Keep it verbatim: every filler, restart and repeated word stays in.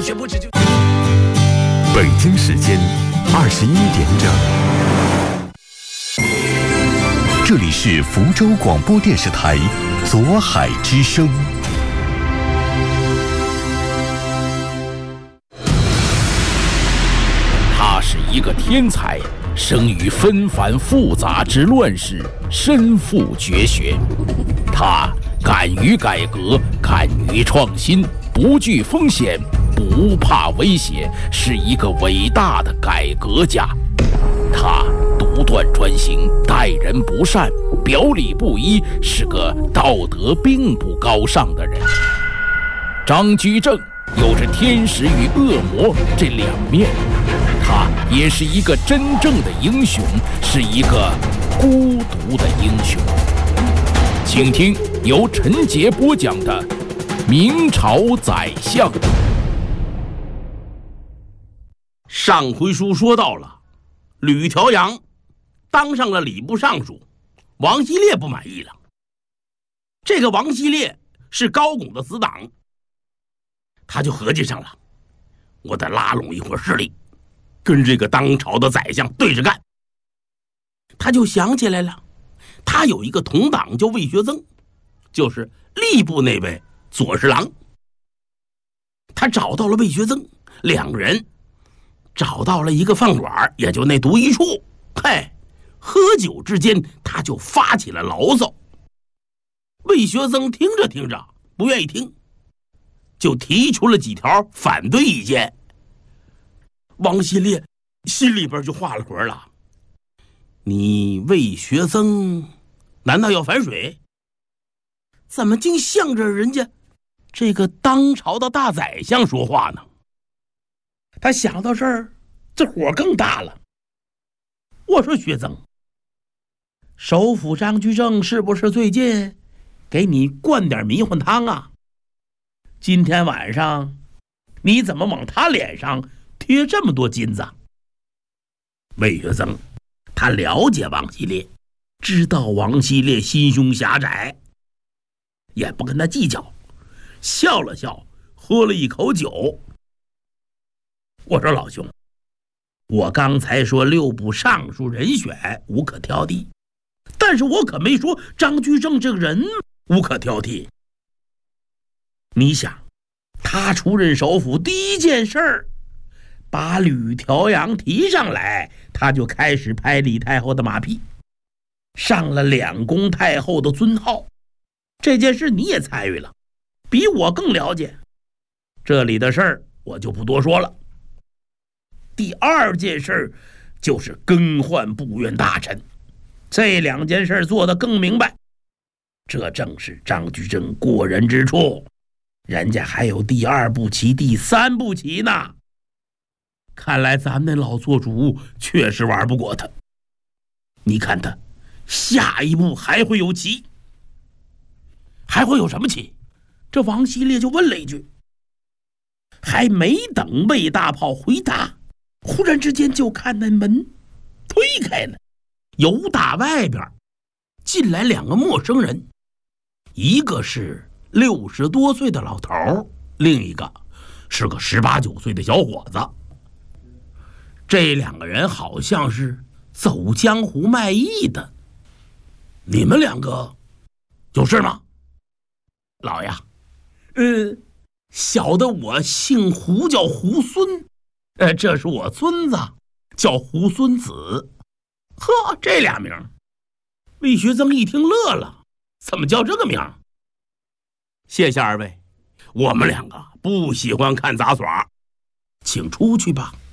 却不知就。 北京时间二十一点整，这里是福州广播电视台左海之声。 他是一个天才，生于纷繁复杂之乱世，身负绝学。他敢于改革，敢于创新，不惧风险，不怕威胁，是一个伟大的改革家。他独断专行，待人不善，表里不一，是个道德并不高尚的人。张居正有着天使与恶魔这两面，他也是一个真正的英雄，是一个孤独的英雄。请听由陈杰播讲的《明朝宰相》。 上回书说到了，吕调阳当上了礼部尚书，王希烈不满意了。这个王希烈是高拱的死党，他就合计上了，我得拉拢一伙势力，跟这个当朝的宰相对着干。他就想起来了，他有一个同党叫魏学增，就是吏部那位左侍郎。他找到了魏学增，两个人找到了一个饭馆，也就那独一处。嘿，喝酒之间他就发起了牢骚。魏学增听着听着不愿意听，就提出了几条反对意见。王希烈心里边就画了魂了，你魏学增难道要反水？怎么竟向着人家这个当朝的大宰相说话呢？他想到这儿，这火更大了。我说学增，首辅张居正是不是最近给你灌点迷魂汤啊？今天晚上你怎么往他脸上贴这么多金子？魏学增他了解王希烈，知道王希烈心胸狭窄，也不跟他计较，笑了笑，喝了一口酒。我说老兄，我刚才说六部尚书人选无可挑剔，但是我可没说张居正这个人无可挑剔。你想，他出任首辅第一件事儿，把吕调阳提上来，他就开始拍李太后的马屁，上了两宫太后的尊号。这件事你也参与了，比我更了解，这里的事儿我就不多说了。第二件事就是更换部院大臣，这两件事做得更明白，这正是张居正过人之处，人家还有第二步棋、第三步棋呢。看来咱们那老做主确实玩不过他，你看他下一步还会有棋。还会有什么棋？这王希烈就问了一句。还没等魏大炮回答，忽然之间就看那门推开了，由打外边进来两个陌生人，一个是六十多岁的老头，另一个是个十八九岁的小伙子。这两个人好像是走江湖卖艺的。你们两个有事吗？老爷，呃，小的我姓胡，叫胡孙，呃，这是我孙子，叫胡孙子。呵，这俩名。魏学增一听乐了，怎么叫这个名？谢谢二位，我们两个不喜欢看杂耍，请出去吧。